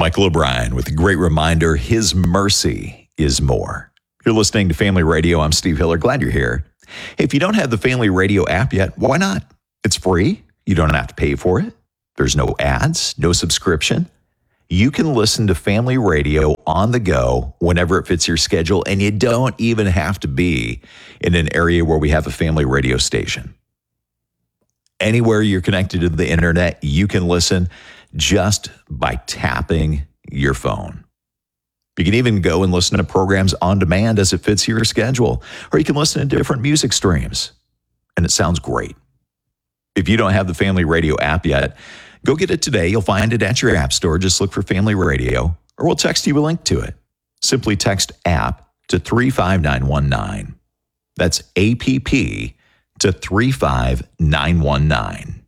Michael O'Brien with a great reminder, His mercy is more. You're listening to Family Radio. I'm Steve Hiller. Glad you're here. Hey, if you don't have the Family Radio app yet, why not? It's free. You don't have to pay for it. There's no ads, no subscription. You can listen to Family Radio on the go whenever it fits your schedule, and you don't even have to be in an area where we have a family radio station. Anywhere you're connected to the internet, you can listen just by tapping your phone. You can even go and listen to programs on demand as it fits your schedule, or you can listen to different music streams, and it sounds great. If you don't have the Family Radio app yet, go get it today. You'll find it at your app store. Just look for Family Radio, or we'll text you a link to it. Simply text app to 35919. That's APP to 35919.